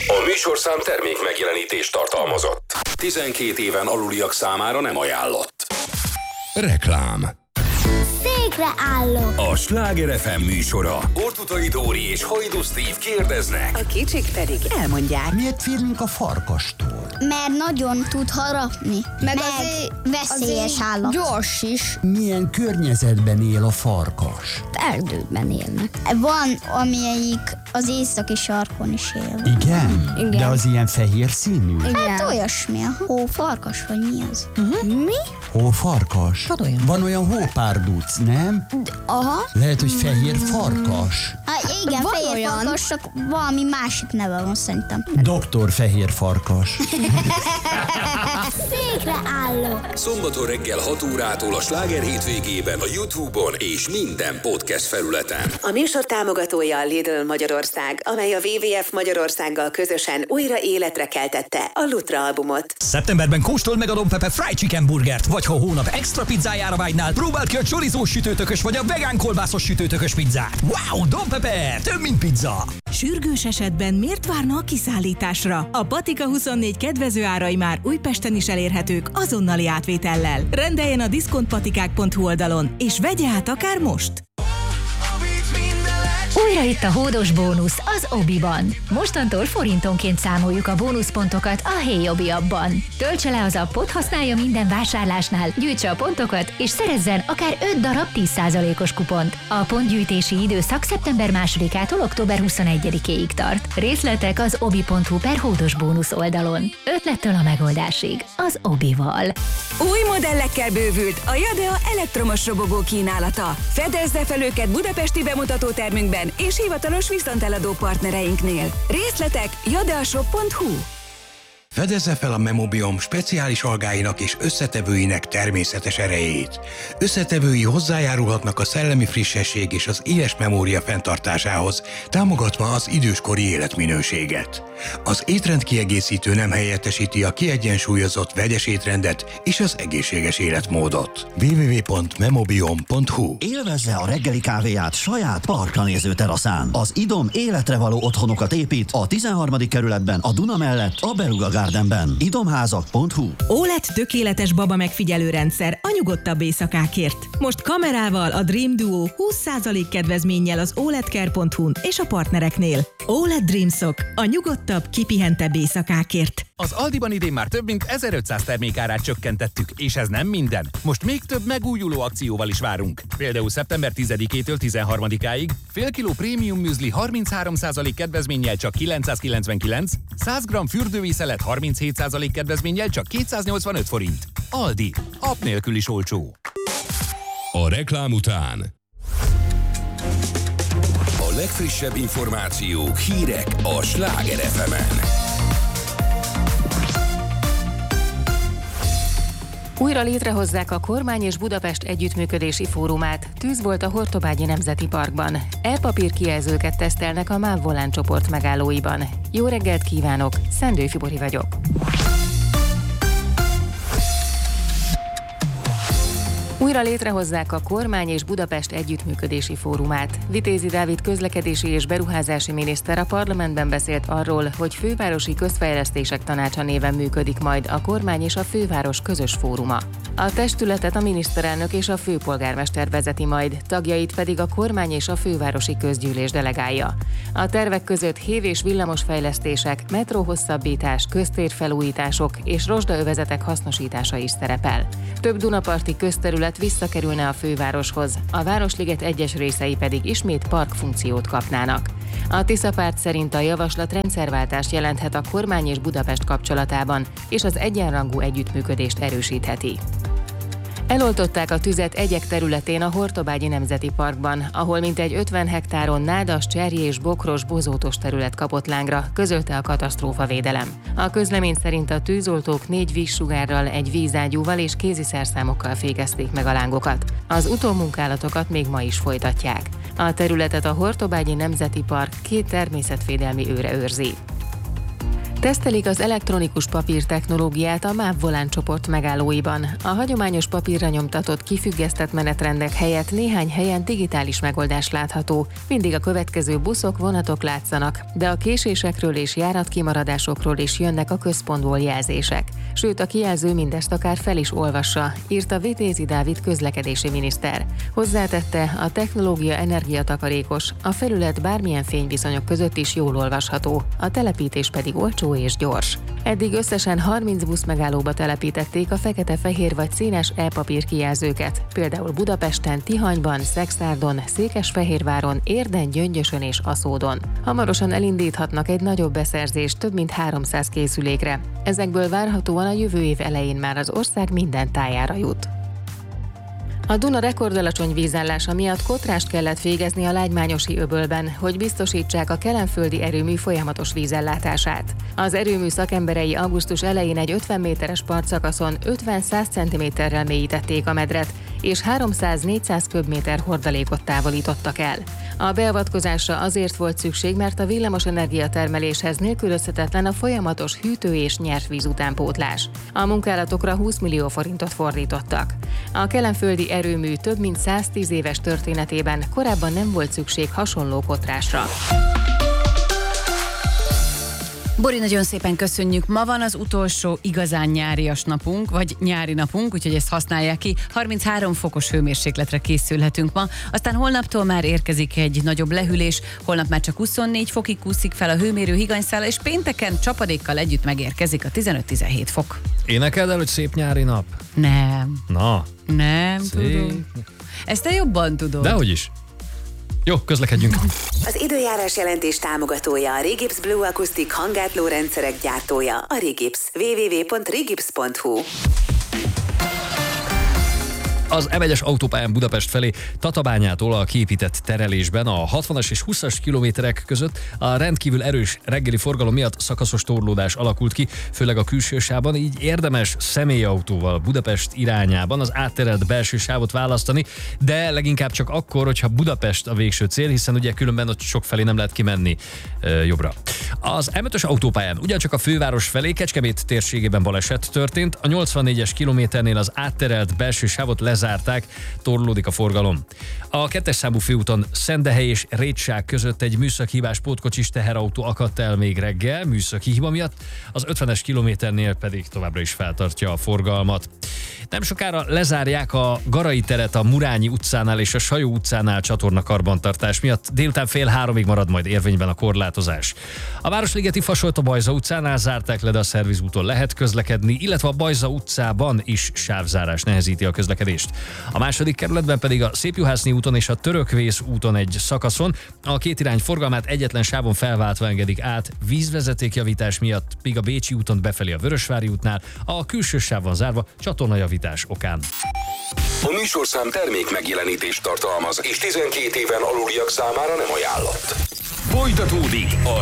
A műsorszám termék megjelenítést tartalmazott. 12 éven aluliak számára nem ajánlott. Reklám. Székre állok. A Sláger FM műsora. Ortutai Dóri és Hajdu Steve kérdeznek. A kicsik pedig elmondják. Miért félünk a farkastól? Mert nagyon tud harapni. Meg veszélyes állat. Gyors is. Milyen környezetben él a farkas? Erdőben élnek. Van, amelyik az északi sarkon is él. Igen? Igen. De az ilyen fehér színű? Hát olyasmi, a hófarkas, vagy mi az? Mi? Hófarkas? Hát olyan. Van olyan hópárduc, nem? Aha. Lehet, hogy fehér farkas. Hát igen, Van fehér olyan. farkas, csak valami másik neve van szerintem. Doktor fehér farkas. Székre állok. Szombaton reggel 6 órától a Sláger hétvégében a YouTube-on és minden podcast felületen. A műsor támogatója a Lidl Magyarország, amely a WWF Magyarországgal közösen újra életre keltette a Lutra albumot. Szeptemberben kóstold meg a Don Pepe Fried Chicken Burgert, vagy ha a hónap extra pizzájára vágynál, próbáld ki a chorizós sütőtökös vagy a vegán kolbászos sütőtökös pizzát. Wow, Don Pepe, több mint pizza! Sürgős esetben miért várna a kiszállításra? A Patika 24 kedvező árai már Újpesten is elérhetők azonnali átvétellel. Rendeljen a diszkontpatikák.hu oldalon, és vegye át akár most! Újra itt a hódos bónusz az Obiban. Mostantól forintonként számoljuk a bónuszpontokat a Hey Obi appban. Töltse le az appot, használja minden vásárlásnál, gyűjtse a pontokat, és szerezzen akár 5 darab 10%-os kupont. A pontgyűjtési időszak szeptember 2-ától október 21-ig tart. Részletek az obi.hu/hódos bónusz oldalon. Ötlettől a megoldásig. Az Obival. Új modellekkel bővült a Jadea elektromos robogó kínálata. Fedezze fel őket budapesti bemutatótermünkben és hivatalos viszonteladó partnereinknél. Részletek jadeashop.hu. Fedezze fel a Memobiom speciális algáinak és összetevőinek természetes erejét. Összetevői hozzájárulhatnak a szellemi frissesség és az éles memória fenntartásához, támogatva az időskori életminőséget. Az étrendkiegészítő nem helyettesíti a kiegyensúlyozott vegyes étrendet és az egészséges életmódot. www.memobiom.hu. Élvezze a reggeli kávéját saját parkra néző teraszán. Az IDOM életre való otthonokat épít a 13. kerületben, a Duna mellett, a Beluga Gardenben. idomházak.hu. OLED tökéletes baba megfigyelő rendszer a nyugodtabb éjszakákért. Most kamerával a Dream Duo 20% kedvezménnyel az OLEDcare.hu-n és a partnereknél. OLED Dreamsok a nyugodtabb, kipihentebb éjszakákért. Az Aldiban idén már több mint 1500 termékárát csökkentettük, és ez nem minden. Most még több megújuló akcióval is várunk. Például szeptember 10-től 13-áig fél kiló prémium műzli 33% kedvezménnyel csak 999, 100 g fürdővízszelet 37% kedvezménnyel csak 285 forint. Aldi. App nélkül is olcsó. A reklám után a legfrissebb információk, hírek a Sláger FM-en. Újra létrehozzák a kormány és Budapest együttműködési fórumát. Tűz volt a Hortobágyi Nemzeti Parkban. E-papír kijelzőket tesztelnek a MÁV Volán csoport megállóiban. Jó reggelt kívánok, Szendő Fibori vagyok. Újra létrehozzák a kormány és Budapest együttműködési fórumát. Vitézi Dávid közlekedési és beruházási miniszter a parlamentben beszélt arról, hogy fővárosi közfejlesztések tanácsa néven működik majd a kormány és a főváros közös fóruma. A testületet a miniszterelnök és a főpolgármester vezeti majd, tagjait pedig a kormány és a fővárosi közgyűlés delegálja. A tervek között hév- és villamosfejlesztések, metróhosszabbítás, köztérfelújítások és rozsdaövezetek hasznosítása is szerepel. Több dunaparti közterület visszakerülne a fővároshoz, a Városliget egyes részei pedig ismét parkfunkciót kapnának. A Tisza párt szerint a javaslat rendszerváltást jelenthet a kormány és Budapest kapcsolatában, és az egyenrangú együttműködést erősítheti. Eloltották a tüzet Egyek területén a Hortobágyi Nemzeti Parkban, ahol mintegy 50 hektáron nádas, cserjé és bokros bozótos terület kapott lángra, közölte a katasztrófavédelem. A közlemény szerint a tűzoltók 4 vízsugárral, egy vízágyúval és kéziszerszámokkal fékezték meg a lángokat. Az utómunkálatokat még ma is folytatják. A területet a Hortobágyi Nemzeti Park 2 természetvédelmi őre őrzi. Tesztelik az elektronikus papír technológiát a MÁV Volán csoport megállóiban. A hagyományos papírra nyomtatott kifüggesztett menetrendek helyett néhány helyen digitális megoldás látható. Mindig a következő buszok, vonatok látszanak, de a késésekről és járatkimaradásokról is jönnek a központból jelzések. Sőt, a kijelző mindezt akár fel is olvassa, írta Vitézi Dávid közlekedési miniszter. Hozzátette, a technológia energiatakarékos, a felület bármilyen fényviszonyok között is jól olvasható, a telepítés pedig olcsó és gyors. Eddig összesen 30 buszmegállóba telepítették a fekete-fehér vagy színes e-papír kijelzőket, például Budapesten, Tihanyban, Szexárdon, Székesfehérváron, Érden, Gyöngyösön és Aszódon. Hamarosan elindíthatnak egy nagyobb beszerzést több mint 300 készülékre. Ezekből várhatóan a jövő év elején már az ország minden tájára jut. A Duna rekordalacsony vízállása miatt kotrást kellett végezni a Lágymányosi öbölben, hogy biztosítsák a kelenföldi erőmű folyamatos vízellátását. Az erőmű szakemberei augusztus elején egy 50 méteres partszakaszon 50-100 cm-rel mélyítették a medret, és 300-400 köbméter hordalékot távolítottak el. A beavatkozásra azért volt szükség, mert a villamosenergia termeléshez nélkülözhetetlen a folyamatos hűtő- és nyert víz utánpótlás. A munkálatokra 20 millió forintot fordítottak. A kelenföldi erőmű több mint 110 éves történetében korábban nem volt szükség hasonló kotrásra. Bori, nagyon szépen köszönjük. Ma van az utolsó igazán nyárias napunk, vagy nyári napunk, úgyhogy ezt használják ki. 33 fokos hőmérsékletre készülhetünk ma, aztán holnaptól már érkezik egy nagyobb lehűlés, holnap már csak 24 fokig kúszik fel a hőmérő higanyszála, és pénteken csapadékkal együtt megérkezik a 15-17 fok. Énekeld el, hogy szép nyári nap? Nem. Na. Nem szép. tudom. Ezt te jobban tudod. Dehogy is. Jó, közlekedjünk. Az időjárás jelentés támogatója a Rigips Blue Acoustic hangátló rendszerek gyártója, a Rigips. www.rigips.hu. Az M1-es autópályán Budapest felé Tatabányától a kiépített terelésben a 60-as és 20-as kilométerek között a rendkívül erős reggeli forgalom miatt szakaszos torlódás alakult ki, főleg a külső sávban, így érdemes személyautóval Budapest irányában az átterelt belső sávot választani, de leginkább csak akkor, hogyha Budapest a végső cél, hiszen ugye különben ott sokfelé nem lehet kimenni jobbra. Az M5-ös autópályán ugyancsak a főváros felé Kecskemét térségében baleset történt, a 84-es kilométernél az átterelt belső sávot lezárták, torlódik a forgalom. A 2-es számú főúton Szendehely és Rétság között egy műszaki hibás pótkocsis teherautó akadt el még reggel műszaki hiba miatt, az 50-es kilométernél pedig továbbra is feltartja a forgalmat. Nem sokára lezárják a Garai teret a Murányi utcánál és a Sajó utcánál csatornakarbantartás miatt, délután 2:30 marad majd érvényben a korlátozás. A Városligeti Fasolt a Bajza utcánál zárták le, de a szervizúton lehet közlekedni, illetve a Bajza utcában is sávzárás nehezíti a közlekedést. A második kerületben pedig a Szépjuhászni úton és a Törökvész úton egy szakaszon a két irány forgalmát egyetlen sávon felváltva engedik át vízvezetékjavítás miatt, míg a Bécsi úton befelé a Vörösvári útnál a külső sáv van zárva csatornajavítás okán. A műsorszám termék megjelenítést tartalmaz, és 12 éven aluliak számára nem ajánlott. Folytatódik a